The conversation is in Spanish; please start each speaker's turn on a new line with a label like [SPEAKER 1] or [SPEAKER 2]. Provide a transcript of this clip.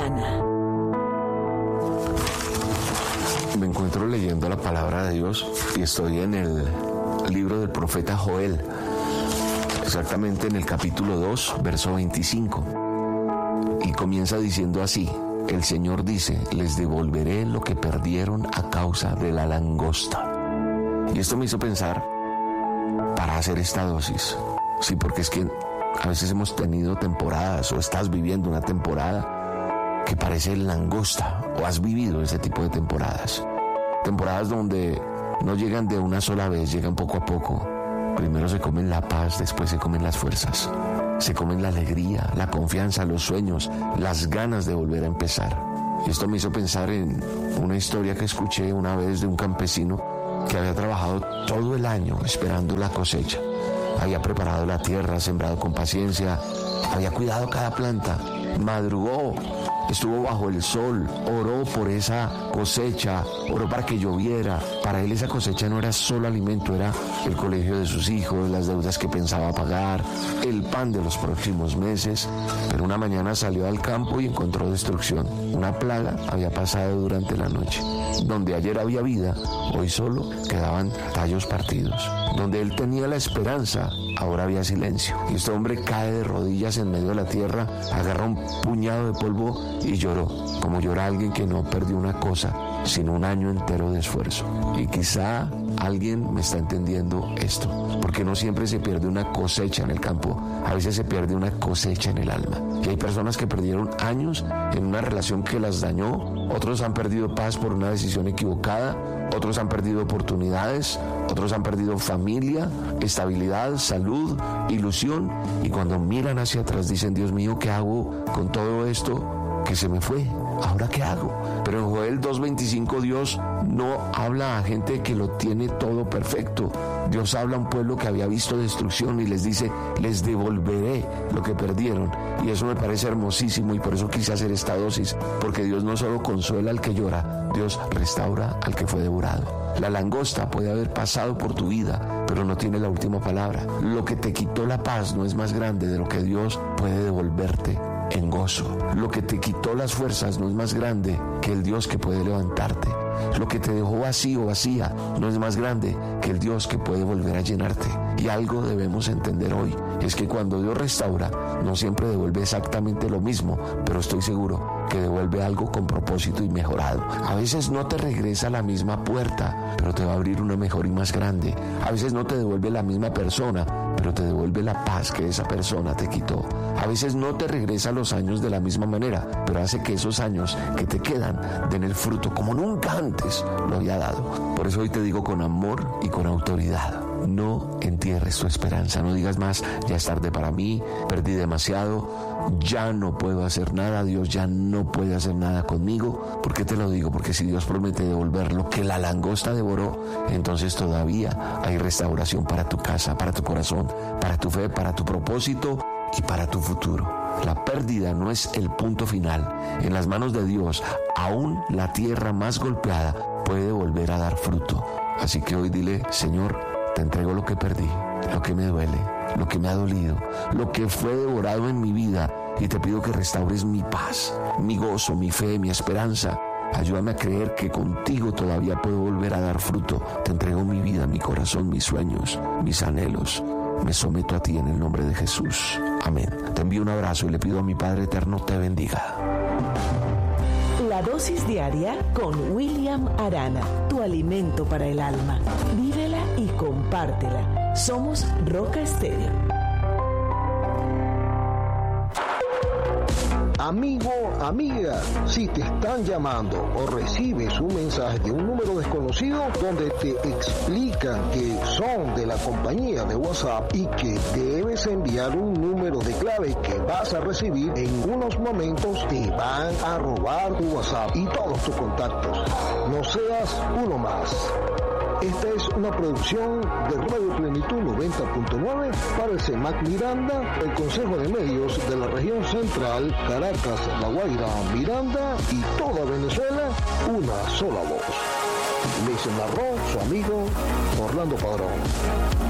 [SPEAKER 1] Arana.
[SPEAKER 2] Me encuentro leyendo la palabra de Dios y estoy en el libro del profeta Joel, exactamente en el capítulo 2, verso 25. Y comienza diciendo así: el Señor dice, les devolveré lo que perdieron a causa de la langosta. Y esto me hizo pensar para hacer esta dosis. Sí, porque es que a veces hemos tenido temporadas o estás viviendo una temporada que parece langosta, o has vivido ese tipo de temporadas. Temporadas donde no llegan de una sola vez, llegan poco a poco. Primero se comen la paz, después se comen las fuerzas. Se comen la alegría, la confianza, los sueños, las ganas de volver a empezar. Y esto me hizo pensar en una historia que escuché una vez de un campesino que había trabajado todo el año esperando la cosecha. Había preparado la tierra, sembrado con paciencia, había cuidado cada planta, madrugó, estuvo bajo el sol, oró por esa cosecha, oró para que lloviera. Para él esa cosecha no era solo alimento, era el colegio de sus hijos, las deudas que pensaba pagar, el pan de los próximos meses. Pero una mañana salió al campo y encontró destrucción. Una plaga había pasado durante la noche. Donde ayer había vida, hoy solo quedaban tallos partidos. Donde él tenía la esperanza, ahora había silencio. Y este hombre cae de rodillas en medio de la tierra, agarra un puñado de polvo y lloró, como llora alguien que no perdió una cosa, sino un año entero de esfuerzo. Y quizá alguien me está entendiendo esto, porque no siempre se pierde una cosecha en el campo, a veces se pierde una cosecha en el alma. Y hay personas que perdieron años en una relación que las dañó, otros han perdido paz por una decisión equivocada, otros han perdido oportunidades, otros han perdido familia, estabilidad, salud, ilusión, y cuando miran hacia atrás dicen, Dios mío, ¿qué hago con todo esto que se me fue? ¿Ahora qué hago? Pero en Joel 2.25 Dios no habla a gente que lo tiene todo perfecto. Dios habla a un pueblo que había visto destrucción y les dice, les devolveré lo que perdieron. Y eso me parece hermosísimo y por eso quise hacer esta dosis, porque Dios no solo consuela al que llora, Dios restaura al que fue devorado. La langosta puede haber pasado por tu vida, pero no tiene la última palabra. Lo que te quitó la paz no es más grande de lo que Dios puede devolverte en gozo. Lo que te quitó las fuerzas no es más grande que el Dios que puede levantarte. Lo que te dejó vacío, vacía, no es más grande que el Dios que puede volver a llenarte. Y algo debemos entender hoy, es que cuando Dios restaura, no siempre devuelve exactamente lo mismo, pero estoy seguro que devuelve algo con propósito y mejorado. A veces no te regresa a la misma puerta, pero te va a abrir una mejor y más grande. A veces no te devuelve la misma persona, pero te devuelve la paz que esa persona te quitó. A veces no te regresa los años de la misma manera, pero hace que esos años que te quedan den el fruto como nunca antes lo había dado. Por eso hoy te digo con amor y con autoridad: no entierres tu esperanza, no digas más, ya es tarde para mí, perdí demasiado, ya no puedo hacer nada, Dios ya no puede hacer nada conmigo. ¿Por qué te lo digo? Porque si Dios promete devolver lo que la langosta devoró, entonces todavía hay restauración para tu casa, para tu corazón, para tu fe, para tu propósito y para tu futuro. La pérdida no es el punto final. En las manos de Dios, aún la tierra más golpeada puede volver a dar fruto. Así que hoy dile: Señor, te entrego lo que perdí, lo que me duele, lo que me ha dolido, lo que fue devorado en mi vida, y te pido que restaures mi paz, mi gozo, mi fe, mi esperanza. Ayúdame a creer que contigo todavía puedo volver a dar fruto. Te entrego mi vida, mi corazón, mis sueños, mis anhelos. Me someto a ti en el nombre de Jesús. Amén. Te envío un abrazo y le pido a mi Padre Eterno te bendiga.
[SPEAKER 1] La dosis diaria con William Arana, tu alimento para el alma. Vívela y compártela. Somos Roca Estéreo.
[SPEAKER 3] Amigo, amiga, si te están llamando o recibes un mensaje de un número desconocido donde te explican que son de la compañía de WhatsApp y que debes enviar un número de clave que vas a recibir en unos momentos, te van a robar tu WhatsApp y todos tus contactos. No seas uno más. Esta es una producción de Radio Plenitud 90.9 para el CEMAC Miranda, el Consejo de Medios de la Región Central, Caracas, La Guaira, Miranda y toda Venezuela, una sola voz. Les narró su amigo Orlando Padrón.